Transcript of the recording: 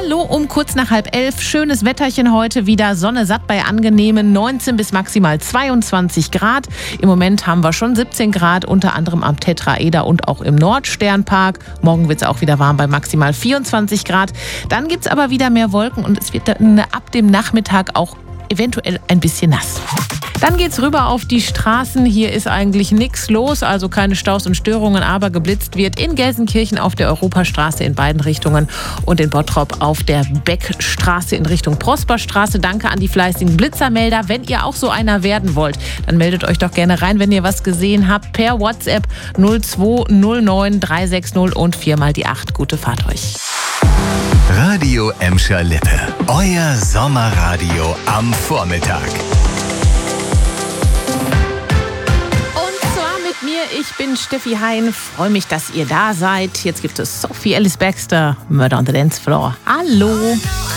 Hallo, um kurz nach 10:30. Schönes Wetterchen heute wieder. Sonne satt bei angenehmen 19 bis maximal 22 Grad. Im Moment haben wir schon 17 Grad, unter anderem am Tetraeder und auch im Nordsternpark. Morgen wird es auch wieder warm bei maximal 24 Grad. Dann gibt es aber wieder mehr Wolken und es wird dann ab dem Nachmittag auch eventuell ein bisschen nass. Dann geht's rüber auf die Straßen. Hier ist eigentlich nichts los, also keine Staus und Störungen, aber geblitzt wird in Gelsenkirchen auf der Europastraße in beiden Richtungen und in Bottrop auf der Beckstraße in Richtung Prosperstraße. Danke an die fleißigen Blitzermelder. Wenn ihr auch so einer werden wollt, dann meldet euch doch gerne rein, wenn ihr was gesehen habt, per WhatsApp 0209 360 und 4 die 8. Gute Fahrt euch. Radio Emscher Lippe. Euer Sommerradio am Vormittag. Ich bin Steffi Hein, freue mich, dass ihr da seid. Jetzt gibt es Sophie Ellis-Bextor, Murder on the Dance Floor. Hallo!